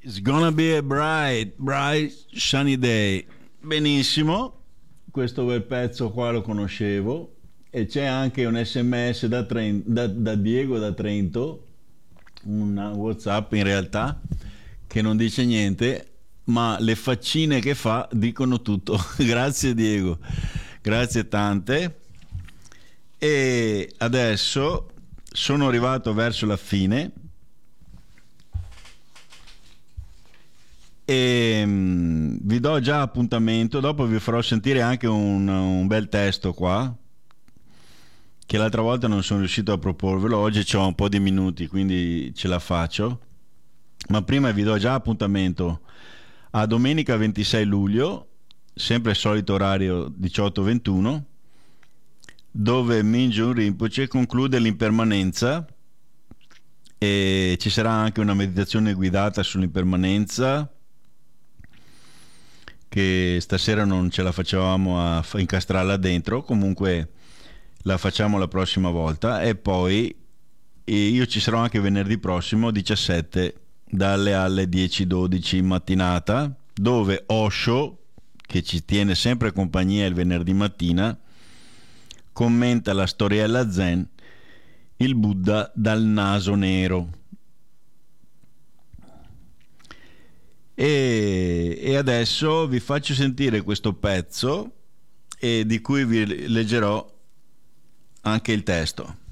It's gonna be a bright sunny day. Benissimo, questo bel pezzo qua lo conoscevo e c'è anche un sms da Diego da Trento, un WhatsApp in realtà che non dice niente, ma le faccine che fa dicono tutto. Grazie Diego, grazie tante. E adesso sono arrivato verso la fine e vi do già appuntamento. Dopo vi farò sentire anche un bel testo qua che l'altra volta non sono riuscito a proporvelo. Oggi ho un po' di minuti, quindi ce la faccio, ma prima vi do già appuntamento a domenica 26 luglio, sempre il solito orario 18-21, dove Mingyur Rinpoche conclude l'impermanenza e ci sarà anche una meditazione guidata sull'impermanenza che stasera non ce la facevamo a incastrarla dentro, comunque la facciamo la prossima volta. E poi io ci sarò anche venerdì prossimo 17 dalle alle 10-12 in mattinata, dove Osho, che ci tiene sempre compagnia il venerdì mattina, commenta la storiella zen Il Buddha dal naso nero. E adesso vi faccio sentire questo pezzo e di cui vi leggerò anche il testo.